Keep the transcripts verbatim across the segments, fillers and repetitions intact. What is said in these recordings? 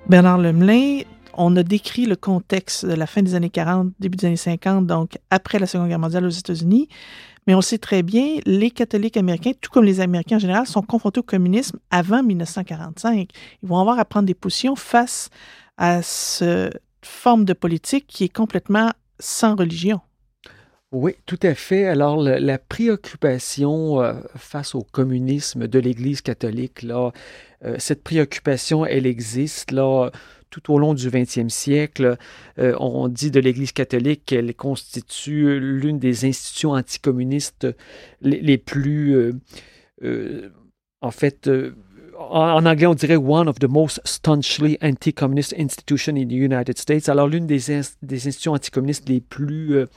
Bernard Lemelin, on a décrit le contexte de la fin des années quarante, début des années cinquante, donc après la Seconde Guerre mondiale aux États-Unis. Mais on sait très bien, les catholiques américains, tout comme les Américains en général, sont confrontés au communisme avant dix-neuf cent quarante-cinq. Ils vont avoir à prendre des positions face à cette forme de politique qui est complètement sans religion. Oui, tout à fait. Alors, le- la préoccupation euh, face au communisme de l'Église catholique, là, euh, cette préoccupation, elle existe là tout au long du vingtième siècle. Euh, on dit de l'Église catholique qu'elle constitue l'une des institutions anticommunistes les, les plus, euh, euh, en fait, euh, en, en anglais, on dirait one of the most staunchly anti-communist institutions in the United States. Alors, l'une des, ins- des institutions anticommunistes les plus euh,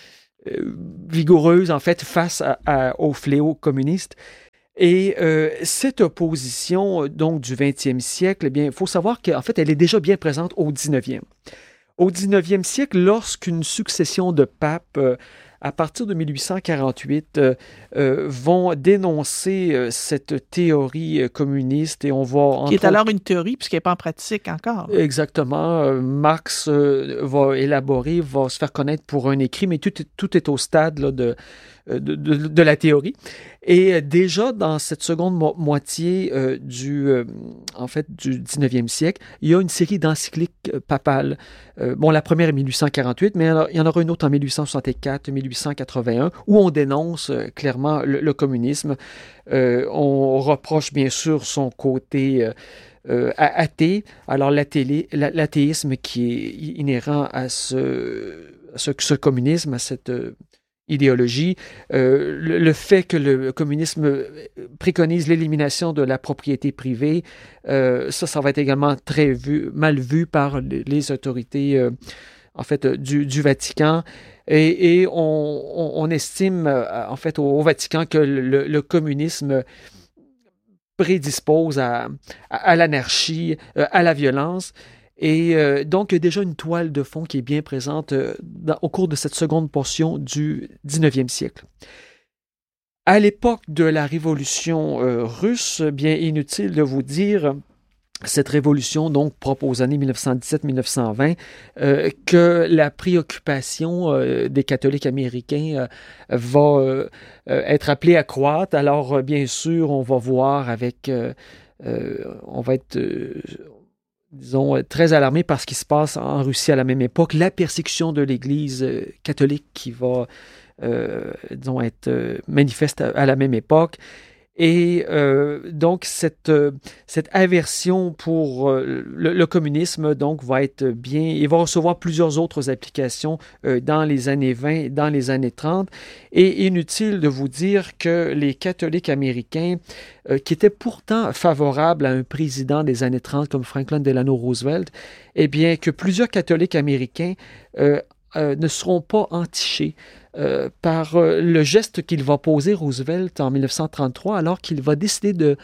euh, vigoureuse, en fait, face à, à, au fléau communiste. Et euh, cette opposition, donc, du vingtième siècle, eh bien, il faut savoir qu'en fait, elle est déjà bien présente au dix-neuvième. Au dix-neuvième siècle, lorsqu'une succession de papes, euh, à partir de mille huit cent quarante-huit, euh, euh, vont dénoncer euh, cette théorie euh, communiste et on va... Qui est entre alors autres, une théorie puisqu'elle n'est pas en pratique encore. exactement. Euh, Marx euh, va élaborer, va se faire connaître pour un écrit, mais tout est, tout est au stade là, de, de, de, de la théorie. Et euh, déjà dans cette seconde mo- moitié euh, du, euh, en fait, du dix-neuvième siècle, il y a une série d'encycliques euh, papales. Euh, bon, la première est mille huit cent quarante-huit, mais alors, il y en aura une autre en mille huit cent soixante-quatre, mille huit cent quatre-vingt-un, où on dénonce euh, clairement le, le communisme. Euh, on reproche bien sûr son côté... Euh, euh, athée. Alors l'athé- la- l'athéisme qui est inhérent à ce, à ce, ce communisme, à cette euh, idéologie, euh, le, le fait que le communisme préconise l'élimination de la propriété privée, euh, ça, ça va être également très vu, mal vu par les, les autorités euh, en fait, du, du Vatican. Et, et on, on, on estime, euh, en fait, au, au Vatican que le, le communisme prédispose à, à, à l'anarchie, euh, à la violence. Et euh, donc, il y a déjà une toile de fond qui est bien présente euh, dans, au cours de cette seconde portion du dix-neuvième siècle. À l'époque de la révolution euh, russe, bien inutile de vous dire, cette révolution, donc, propre aux années mille neuf cent dix-sept mille neuf cent vingt, euh, que la préoccupation euh, des catholiques américains euh, va euh, euh, être appelée à croître. Alors, euh, bien sûr, on va voir avec... Euh, euh, on va être... Euh, disons, très alarmé par ce qui se passe en Russie à la même époque, la persécution de l'Église euh, catholique qui va, euh, disons, être euh, manifeste à, à la même époque. Et euh, donc, cette, euh, cette aversion pour euh, le, le communisme donc, va être bien... Il va recevoir plusieurs autres applications euh, dans les années vingt, dans les années trente. Et inutile de vous dire que les catholiques américains, euh, qui étaient pourtant favorables à un président des années trente comme Franklin Delano Roosevelt, eh bien, que plusieurs catholiques américains euh, euh, ne seront pas entichés Euh, par euh, le geste qu'il va poser Roosevelt en mille neuf cent trente-trois, alors qu'il va décider de,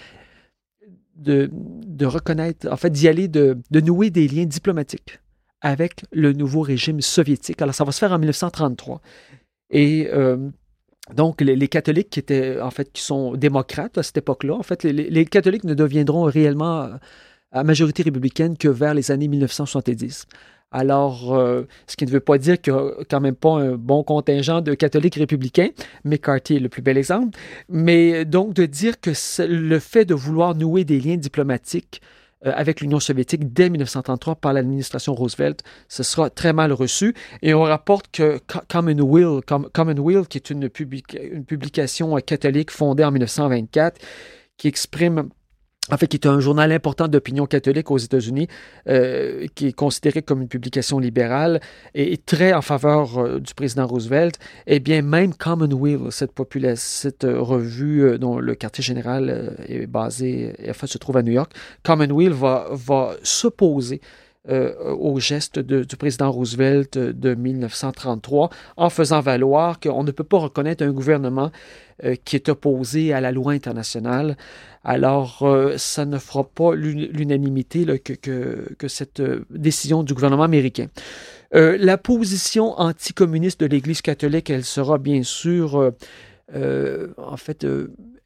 de, de reconnaître, en fait, d'y aller, de, de nouer des liens diplomatiques avec le nouveau régime soviétique. Alors, ça va se faire en mille neuf cent trente-trois. Et euh, donc, les, les catholiques qui étaient, en fait, qui sont démocrates à cette époque-là, en fait, les, les catholiques ne deviendront réellement à majorité républicaine que vers les années mille neuf cent soixante-dix. Alors, euh, ce qui ne veut pas dire qu'il n'y a quand même pas un bon contingent de catholiques républicains. McCarthy est le plus bel exemple. Mais donc, de dire que le fait de vouloir nouer des liens diplomatiques euh, avec l'Union soviétique dès mille neuf cent trente-trois par l'administration Roosevelt, ce sera très mal reçu. Et on rapporte que Commonweal, Commonweal qui est une, publica- une publication catholique fondée en mille neuf cent vingt-quatre, qui exprime... En fait, qui est un journal important d'opinion catholique aux États-Unis, euh, qui est considéré comme une publication libérale et très en faveur euh, du président Roosevelt. Eh bien, même Commonweal, cette, popula- cette euh, revue euh, dont le quartier général euh, est basé, en fait, se trouve à New York, Commonweal va, va s'opposer Euh, au geste de, du président Roosevelt de mille neuf cent trente-trois en faisant valoir qu'on ne peut pas reconnaître un gouvernement euh, qui est opposé à la loi internationale. Alors, euh, ça ne fera pas l'unanimité là, que, que, que cette euh, décision du gouvernement américain. Euh, la position anticommuniste de l'Église catholique, elle sera bien sûr, euh, euh, en fait, euh,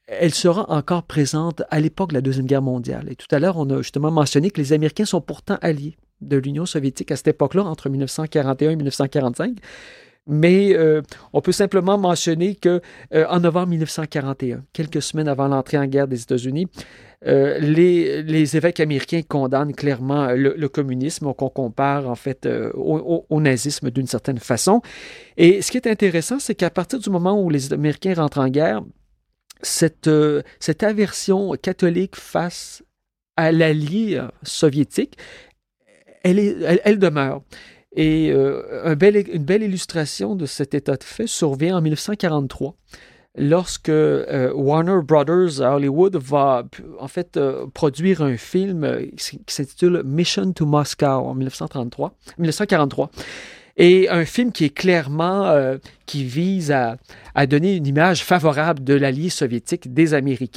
elle sera encore présente à l'époque de la Deuxième Guerre mondiale. Et tout à l'heure, on a justement mentionné que les Américains sont pourtant alliés de l'Union soviétique à cette époque-là, entre mille neuf cent quarante et un et mille neuf cent quarante-cinq. Mais euh, on peut simplement mentionner qu'en euh, novembre mille neuf cent quarante et un, quelques semaines avant l'entrée en guerre des États-Unis, euh, les, les évêques américains condamnent clairement le, le communisme, qu'on compare en fait euh, au, au, au nazisme d'une certaine façon. Et ce qui est intéressant, c'est qu'à partir du moment où les Américains rentrent en guerre, cette, euh, cette aversion catholique face à l'allié soviétique, elle, est, elle, elle demeure. Et euh, un bel, une belle illustration de cet état de fait survient en mille neuf cent quarante-trois, lorsque euh, Warner Brothers à Hollywood va en fait euh, produire un film euh, qui s'intitule Mission to Moscow en mille neuf cent trente-trois, mille neuf cent quarante-trois. Et un film qui est clairement, euh, qui vise à, à donner une image favorable de l'allié soviétique des Américains.